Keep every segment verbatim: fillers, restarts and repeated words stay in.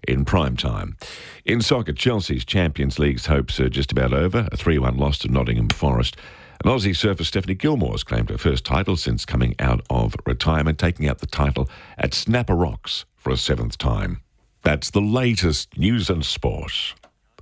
in prime time. In soccer, Chelsea's Champions League's hopes are just about over. A three one loss to Nottingham Forest. And Aussie surfer Stephanie Gilmore has claimed her first title since coming out of retirement, taking out the title at Snapper Rocks for a seventh time. That's the latest news and sport.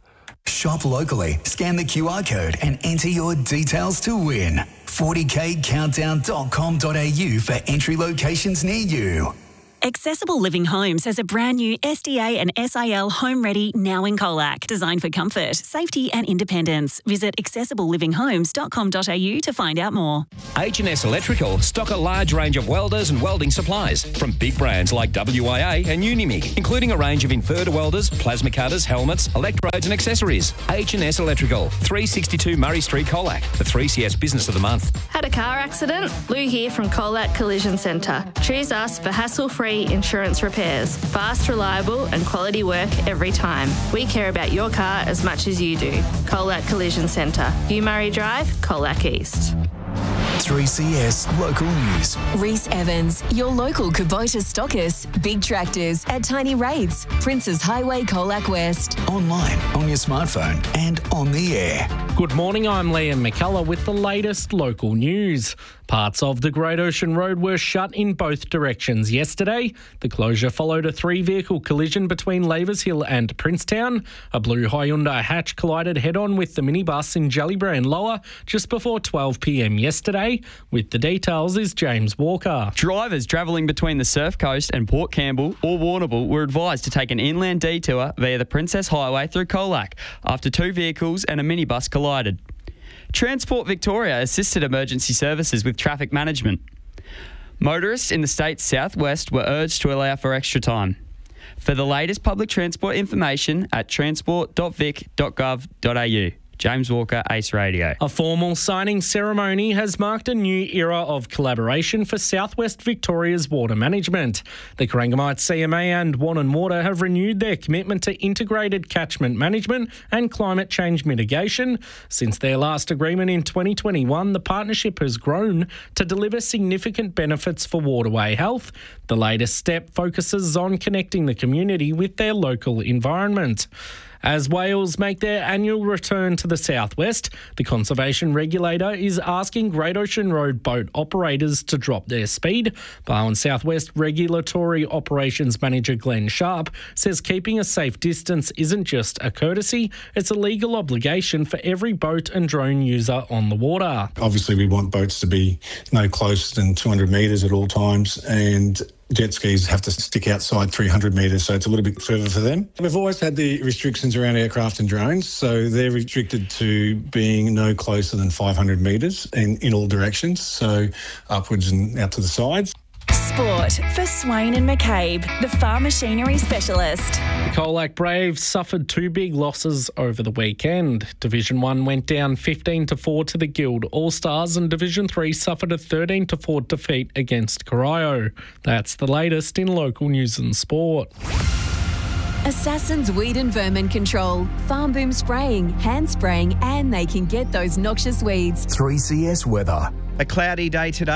Shop locally, scan the Q R code and enter your details to win. forty k countdown dot com dot a u for entry locations near you. Accessible Living Homes has a brand new S D A and S I L home ready now in Colac. Designed for comfort, safety and independence. Visit accessible living homes dot com dot a u to find out more. H and S Electrical stock a large range of welders and welding supplies from big brands like W I A and Unimig, including a range of inverter welders, plasma cutters, helmets, electrodes and accessories. H and S Electrical, three sixty-two Murray Street, Colac, the three C S Business of the Month. Had a car accident? Lou here from Colac Collision Centre. Choose us for hassle-free insurance repairs. Fast, reliable and quality work every time. We care about your car as much as you do. Colac Collision Centre, Hugh Murray Drive, Colac East. three C S Local News. Reese Evans, your local Kubota stockist. Big tractors at tiny rates. Princes Highway, Colac West. Online, on your smartphone and on the air. Good morning, I'm Liam McCullough with the latest local news. Parts of the Great Ocean Road were shut in both directions yesterday. The closure followed a three-vehicle collision between Lavers Hill and Princetown. A blue Hyundai hatch collided head-on with the minibus in Jellybrand Lower just before twelve p m yesterday. With the details is James Walker. Drivers travelling between the Surf Coast and Port Campbell or Warrnambool were advised to take an inland detour via the Princess Highway through Colac after two vehicles and a minibus collided. Transport Victoria assisted emergency services with traffic management. Motorists in the state's southwest were urged to allow for extra time. For the latest public transport information at transport dot vic dot gov dot a u. James Walker, Ace Radio. A formal signing ceremony has marked a new era of collaboration for Southwest Victoria's water management. The Corangamite C M A and Wannon Water have renewed their commitment to integrated catchment management and climate change mitigation. Since their last agreement in twenty twenty-one, the partnership has grown to deliver significant benefits for waterway health. The latest step focuses on connecting the community with their local environment. As whales make their annual return to the southwest, the conservation regulator is asking Great Ocean Road boat operators to drop their speed. Barwon Southwest Regulatory Operations Manager Glenn Sharp says keeping a safe distance isn't just a courtesy, it's a legal obligation for every boat and drone user on the water. Obviously, we want boats to be no closer than two hundred metres at all times, and jet skis have to stick outside three hundred metres, so it's a little bit further for them. We've always had the restrictions around aircraft and drones, so they're restricted to being no closer than five hundred metres in, in all directions, so upwards and out to the sides. Sport for Swain and McCabe, the farm machinery specialist. The Colac Braves suffered two big losses over the weekend. Division one went down fifteen to four to the Guild All-Stars, and Division three suffered a thirteen to four defeat against Corio. That's the latest in local news and sport. Assassin's Weed and Vermin Control. Farm Boom spraying, hand spraying, and they can get those noxious weeds. three C S weather. A cloudy day today.